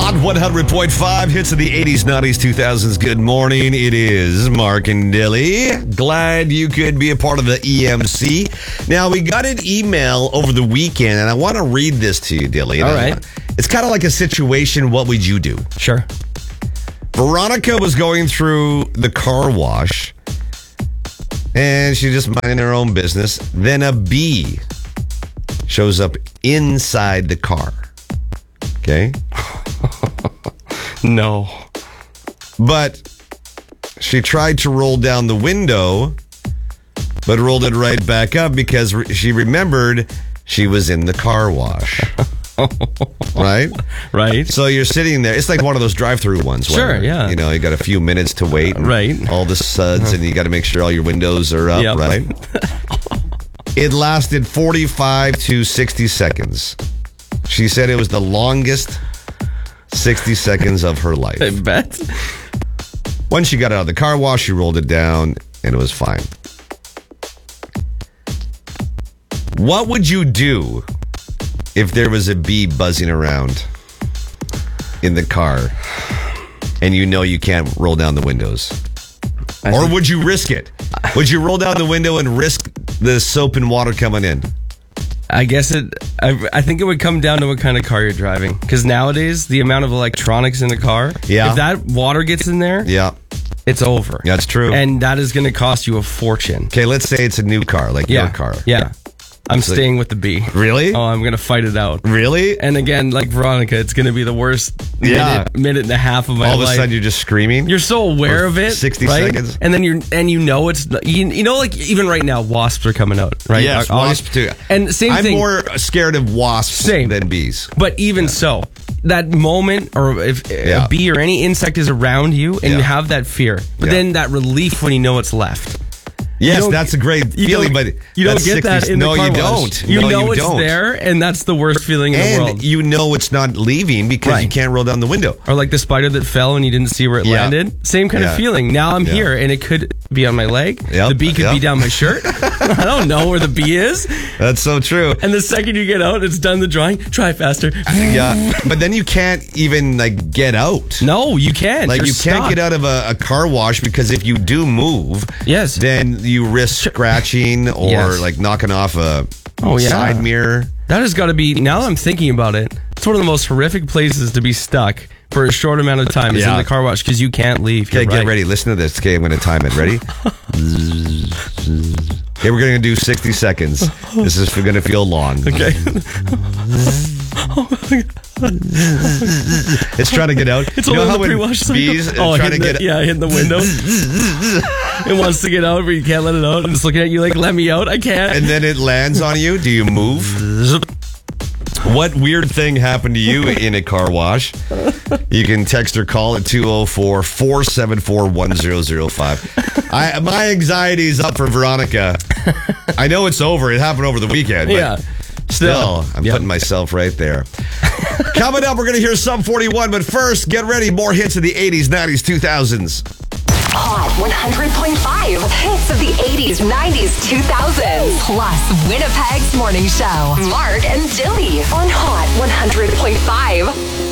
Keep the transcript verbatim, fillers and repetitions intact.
Hot one hundred point five hits of the eighties, nineties, two thousands. Good morning. It is Mark and Dilly. Glad you could be a part of the E M C. Now, we got an email over the weekend, and I want to read this to you, Dilly. All right. It's kind of like a situation, what would you do? Sure. Veronica was going through the car wash, and she's just minding her own business. Then a bee shows up inside the car. Okay? No. But she tried to roll down the window, but rolled it right back up because re- she remembered she was in the car wash. Right? Right. So you're sitting there. It's like one of those drive-through ones. Where, Sure, yeah. You know, you got a few minutes to wait. And Right. All the suds, and you got to make sure all your windows are up, Yep. right? It lasted forty-five to sixty seconds. She said it was the longest sixty seconds of her life. I bet. Once she got out of the car wash, she rolled it down, and it was fine. What would you do if there was a bee buzzing around in the car and you know you can't roll down the windows? I Or think- would you risk it? Would you roll down the window and risk the soap and water coming in? I guess it. I, I think it would come down to what kind of car you're driving. Because nowadays, the amount of electronics in a car, Yeah. if that water gets in there, Yeah, it's over. that's true. And that is going to cost you a fortune. Okay, let's say it's a new car, like Yeah. your car. Yeah. I'm like- staying with the bee. Really? Oh, I'm going to fight it out. Really? And again, like Veronica, it's going to be the worst Yeah. minute, minute and a half of my All of a life. sudden, you're just screaming? You're so aware For of it, sixty right? seconds. And then you're and you know it's you, you know like even right now wasps are coming out, right? Yes, August- wasps too. And same I'm thing. more scared of wasps Same. than bees. But even so, that moment, or if Yeah. a bee or any insect is around you, and Yeah. you have that fear, but Yeah. then that relief when you know it's left. Yes, don't- that's a great You feeling, don't- but you don't that's get that sixty in the No, car you wash. don't. You No, know you it's don't. there, and that's the worst feeling in the And world. you know it's not leaving because you Right. can't roll down the window. Or like the spider that fell and you didn't see where it Yeah. landed. Same kind Yeah. of feeling. Now I'm Yeah. here and it could be on my leg. Yep. The bee could Yep. be down my shirt. I don't know where the bee is. That's so true. And the second you get out, it's done the drawing. Try faster. Yeah, but then you can't even like get out. No, you can't. Like You're you can't stuck. get out of a, a car wash because if you do move, Yes. then you risk scratching or Yes. like knocking off a Oh, yeah. side mirror. That has got to be, now that I'm thinking about it, it's one of the most horrific places to be stuck for a short amount of time is Yeah. in the car wash because you can't leave. Okay, You're get right. ready. Listen to this. Okay, I'm going to time it. Ready? Okay, we're going to do sixty seconds. This is going to feel long. Okay. It's trying to get out. It's you know only how the when pre-wash cycle. bees are Oh, trying to hitting get the, yeah, hitting the window. It wants to get out, but you can't let it out. And it's looking at you like, let me out. I can't. and then it lands on you. Do you move? What weird thing happened to you in a car wash? You can text or call at two oh four, four seven four, one oh oh five. I, my anxiety is up for Veronica. I know it's over. It happened over the weekend. But Yeah. Still, I'm Yep. putting myself right there. Coming up, we're going to hear Sum forty-one. But first, get ready. More hits of the eighties, nineties, two thousands. Hot one hundred point five. Hits of the eighties, nineties, two thousands. Plus Winnipeg's morning show. Mark and Dilly on Hot one hundred point five.